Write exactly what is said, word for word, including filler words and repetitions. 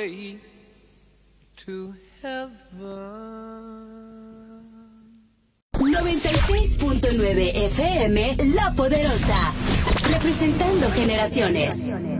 way to heaven. noventa y seis punto nueve F M, La Poderosa, representando generaciones.